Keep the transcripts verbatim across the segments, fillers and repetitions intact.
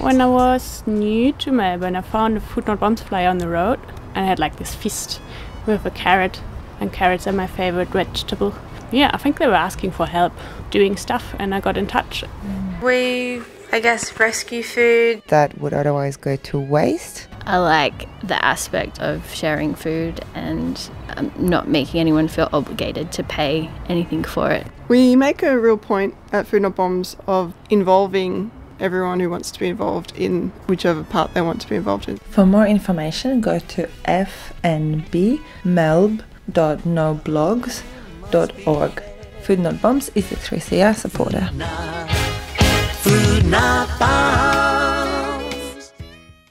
When I was new to Melbourne, I found a Food Not Bombs flyer on the road and I had like this fist with a carrot, and carrots are my favorite vegetable. Yeah, I think they were asking for help doing stuff and I got in touch. We, I guess, rescue food that would otherwise go to waste. I like the aspect of sharing food and um, not making anyone feel obligated to pay anything for it. We make a real point at Food Not Bombs of involving everyone who wants to be involved in whichever part they want to be involved in. For more information, go to f n b melb dot no blogs dot org. Food Not Bombs is a three C R supporter. Food Not Bombs.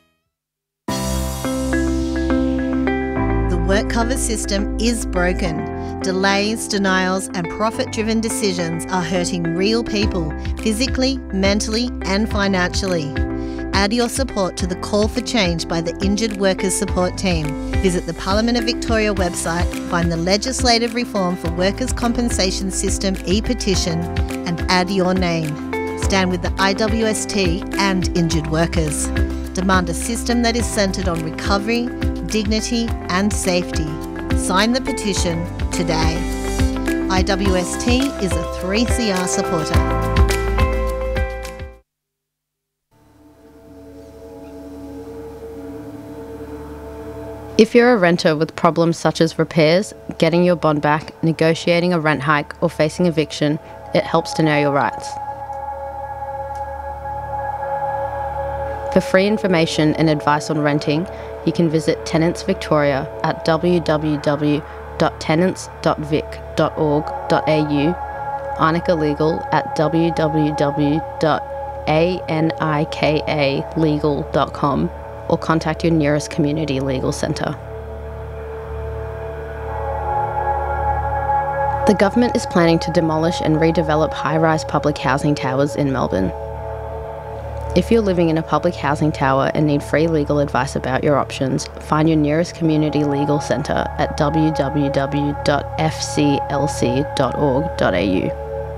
The WorkCover system is broken. Delays, denials and profit-driven decisions are hurting real people, physically, mentally and financially. Add your support to the call for change by the Injured Workers Support Team. Visit the Parliament of Victoria website, find the legislative reform for workers' compensation system e-petition and add your name. Stand with the I W S T and injured workers. Demand a system that is centred on recovery, dignity and safety. Sign the petition today. I W S T is a three C R supporter. If you're a renter with problems such as repairs, getting your bond back, negotiating a rent hike or facing eviction, it helps to know your rights. For free information and advice on renting, you can visit Tenants Victoria at w w w dot tenants dot vic dot org dot a u, Arnica Legal at w w w dot anika legal dot com, or contact your nearest community legal centre. The government is planning to demolish and redevelop high-rise public housing towers in Melbourne. If you're living in a public housing tower and need free legal advice about your options, find your nearest community legal centre at w w w dot f c l c dot org dot a u.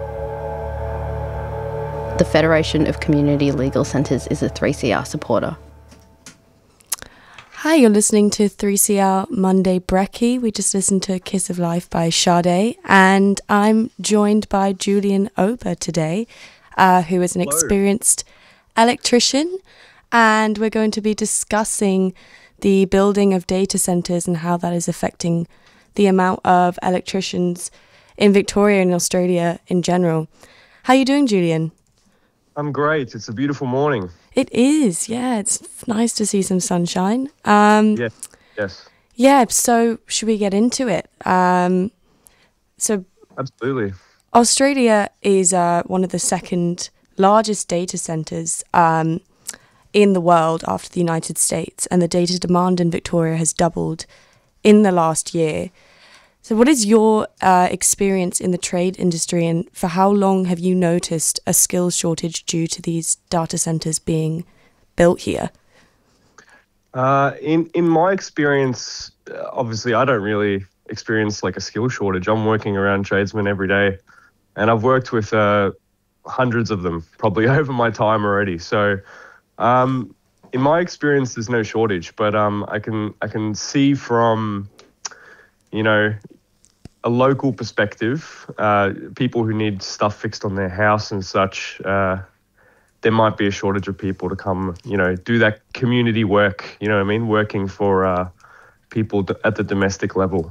The Federation of Community Legal Centres is a three C R supporter. Hi, you're listening to three C R Monday Brekkie. We just listened to Kiss of Life by Sade, and I'm joined by Julian Ober today, uh, who is an Hello. experienced electrician, and we're going to be discussing the building of data centres and how that is affecting the amount of electricians in Victoria and Australia in general. How are you doing, Julian? I'm great. It's a beautiful morning. It is, yeah. It's nice to see some sunshine. Um, Yes, yes, yeah, so should we get into it? Um, so absolutely. Australia is uh, one of the second largest data centres um, in the world after the United States, and the data demand in Victoria has doubled in the last year. So what is your uh, experience in the trade industry, and for how long have you noticed a skills shortage due to these data centres being built here? Uh, in in my experience, uh, obviously, I don't really experience like a skill shortage. I'm working around tradesmen every day, and I've worked with uh, hundreds of them probably over my time already. So, um, in my experience, there's no shortage. But um, I can I can see from, you know, a local perspective, uh, people who need stuff fixed on their house and such, uh, there might be a shortage of people to come, you know, do that community work, you know what I mean, working for uh, people at the domestic level.